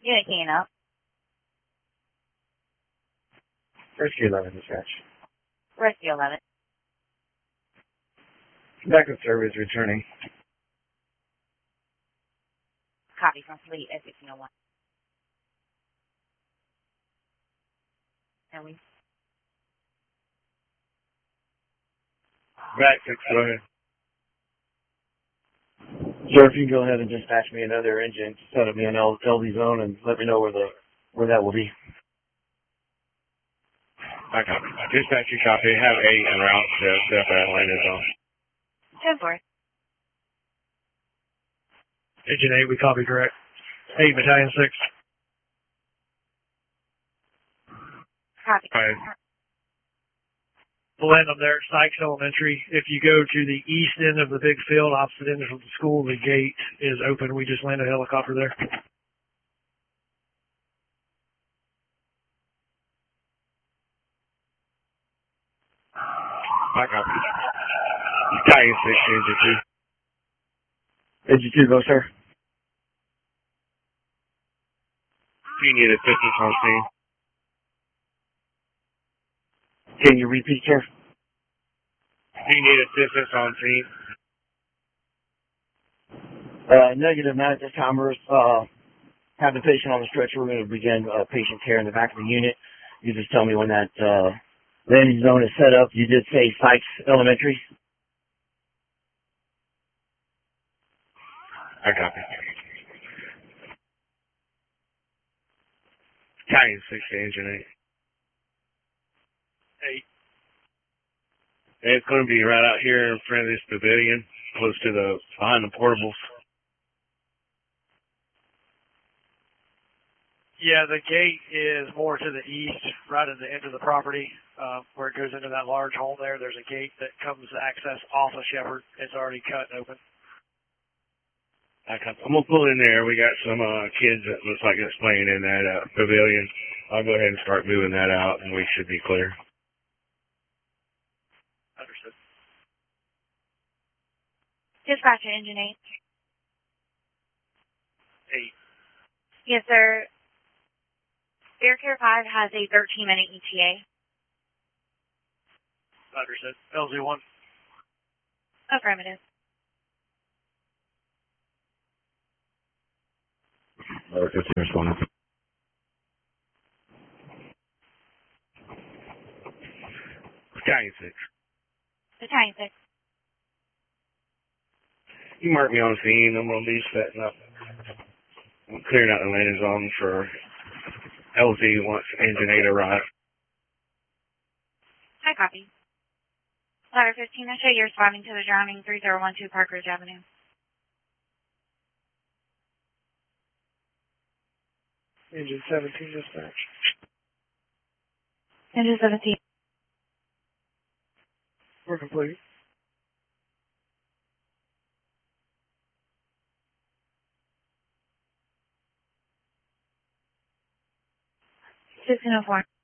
Unit keying up. Rescue 11 dispatch. Rescue 11. Backup service returning. Copy from Fleet at 1601. And we Back 6, go ahead. Sir, if you can go ahead and dispatch me another engine, set up me an LD zone and let me know where that will be. I copy. Dispatch, you copy. Have 8 en route to set up at landing zone. 10-4. Engine 8, we copy correct. 8, Battalion 6. Copy. Right. We'll land them there at Sykes Elementary. If you go to the east end of the big field, opposite end of the school, the gate is open. We just landed a helicopter there. I copy. Battalion 6, engine 2. Engine 2, go, sir. Do you need assistance on scene? Can you repeat, sir? Do you need assistance on scene? Negative, not at this time. We're, have the patient on the stretcher. We're going to begin patient care in the back of the unit. You just tell me when that landing zone is set up. You did say Sykes Elementary. I copy. Battalion 6 to engine 8. 8. It's going to be right out here in front of this pavilion, close to behind the portables. Yeah, the gate is more to the east, right at the end of the property, where it goes into that large home there. There's a gate that comes to access off of Shepherd. It's already cut and open. I'm going to pull in there. We got some kids that looks like it's playing in that pavilion. I'll go ahead and start moving that out, and we should be clear. Understood. Dispatcher, engine 8. 8. Yes, sir. Air Care 5 has a 13-minute ETA. Understood. LZ1. Affirmative. Or 15 responding. Battalion 6. Battalion 6. You mark me on scene. I'm going to be setting up. I'm clearing out the landing zone for LZ once engine 8 arrives. Hi, copy. Ladder 15, I show you're responding to the drowning 3012 Park Ridge Avenue. Engine 17 dispatch. Engine 17. We're complete. Six and 04.